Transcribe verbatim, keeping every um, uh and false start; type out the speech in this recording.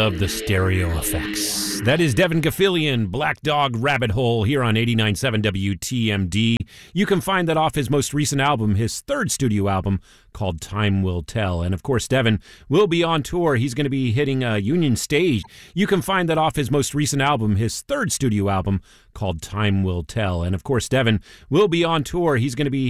love the stereo effects. That is Devin Gaffilian, Black Dog Rabbit Hole, here on eighty-nine point seven W T M D. You can find that off his most recent album, his third studio album, called Time Will Tell. And of course, Devin will be on tour. He's going to be hitting a Union Stage. You can find that off his most recent album, his third studio album, called Time Will Tell. And of course, Devin will be on tour. He's going to be